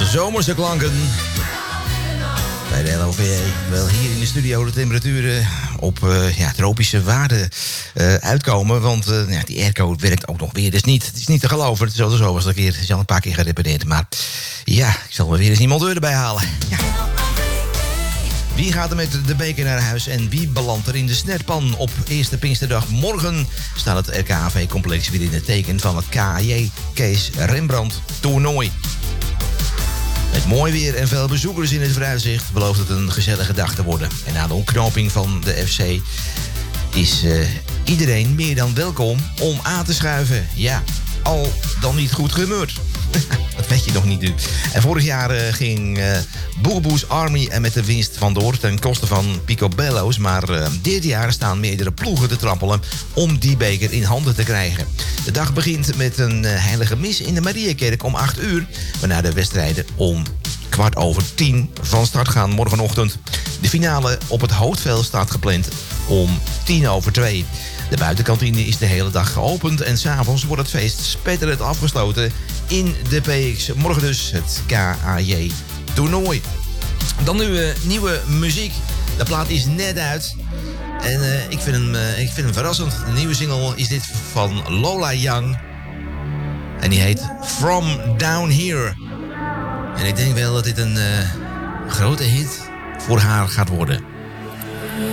Zomerse klanken bij de LOVE. Wel hier in de studio de temperaturen op tropische waarden uitkomen. Want die airco werkt ook nog weer. Het is niet te geloven. Het is zo was dat ik hier al een paar keer gerepareerd. Maar ja, ik zal er weer eens iemand erbij halen. Ja. Wie gaat er met de beker naar huis en wie belandt er in de snertpan? Op eerste Pinksterdag morgen staat het RKAV-complex weer in het teken van het KAJ Kees Rembrandt toernooi. Met mooi weer en veel bezoekers in het vooruitzicht belooft het een gezellige dag te worden. En na de ontknoping van de FC is iedereen meer dan welkom om aan te schuiven. Ja, al dan niet goed gemeurd. Dat weet je nog niet nu. En vorig jaar ging Boerboes Army er met de winst vandoor ten koste van Picobello's. Maar dit jaar staan meerdere ploegen te trappelen om die beker in handen te krijgen. De dag begint met een heilige mis in de Mariakerk om 8 uur. Waarna de wedstrijden om 10:15 van start gaan morgenochtend. De finale op het Hootveld staat gepland om 1:50. De buitenkantine is de hele dag geopend en 's avonds wordt het feest spetterend afgesloten in de PX. Morgen dus het KAJ toernooi. Dan nu nieuwe muziek. De plaat is net uit. En ik vind hem verrassend. De nieuwe single is dit van Lola Young. En die heet From Down Here. En ik denk wel dat dit een grote hit voor haar gaat worden.